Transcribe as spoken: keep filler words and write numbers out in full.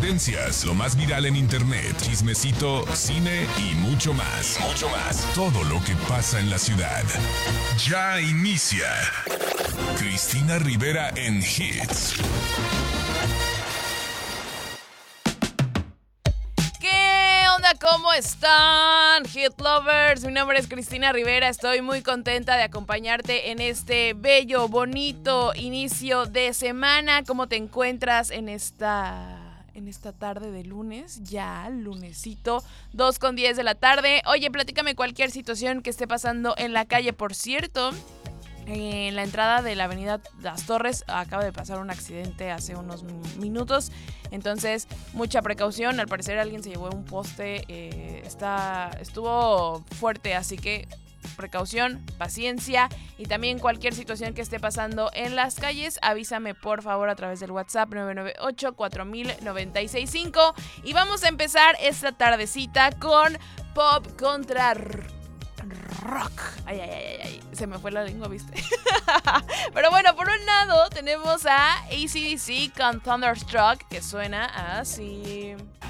tendencias, lo más viral en internet, chismecito, cine y mucho más. Mucho más. Todo lo que pasa en la ciudad. Ya inicia Cristina Rivera en Hits. ¿Qué onda? ¿Cómo están, Hit Lovers? Mi nombre es Cristina Rivera. Estoy muy contenta de acompañarte en este bello, bonito inicio de semana. ¿Cómo te encuentras en esta... en esta tarde de lunes? Ya, lunesito, dos con diez de la tarde. Oye, platícame cualquier situación que esté pasando en la calle. Por cierto, en la entrada de la avenida Las Torres acaba de pasar un accidente hace unos minutos, entonces mucha precaución. Al parecer alguien se llevó un poste, eh, está, estuvo fuerte, así que precaución, paciencia, y también cualquier situación que esté pasando en las calles, avísame por favor a través del WhatsApp nueve nueve ocho, cuatro mil, noventa y seis cinco. Y vamos a empezar esta tardecita con pop contra rock. Ay, ay, ay, ay, se me fue la lengua, ¿viste? Pero bueno, por un lado tenemos a A C/D C con Thunderstruck, que suena así.